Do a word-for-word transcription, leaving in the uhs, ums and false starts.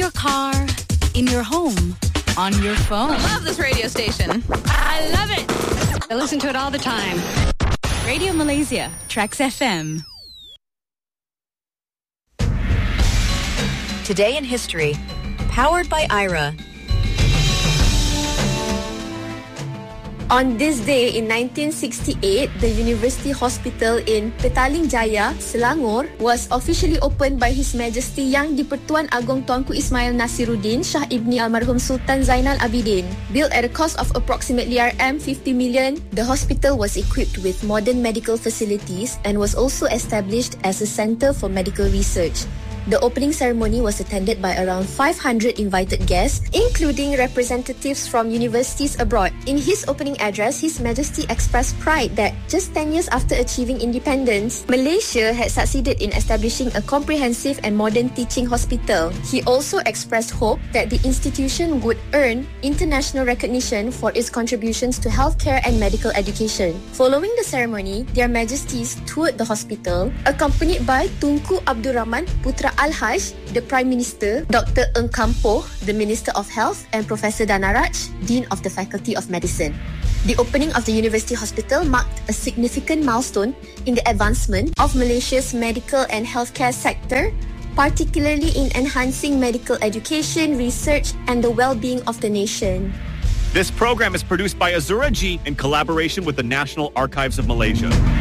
your car, in your home, on your phone. I love this radio station. I love it. I listen to it all the time. Radio Malaysia, Trax F M. Today in History, powered by I R A. On this day in nineteen sixty-eight, the University Hospital in Petaling Jaya, Selangor, was officially opened by His Majesty Yang di-Pertuan Agong Tuanku Ismail Nasiruddin Shah Ibni Almarhum Sultan Zainal Abidin. Built at a cost of approximately R M fifty million, the hospital was equipped with modern medical facilities and was also established as a center for medical research. The opening ceremony was attended by around five hundred invited guests, including representatives from universities abroad. In his opening address, His Majesty expressed pride that just ten years after achieving independence, Malaysia had succeeded in establishing a comprehensive and modern teaching hospital. He also expressed hope that the institution would earn international recognition for its contributions to healthcare and medical education. Following the ceremony, Their Majesties toured the hospital, accompanied by Tunku Abdul Rahman Putra Al-Haj, the Prime Minister, Doctor Eng Kampoh, the Minister of Health, and Professor Danaraj, Dean of the Faculty of Medicine. The opening of the University Hospital marked a significant milestone in the advancement of Malaysia's medical and healthcare sector, particularly in enhancing medical education, research, and the well-being of the nation. This program is produced by Azura G in collaboration with the National Archives of Malaysia.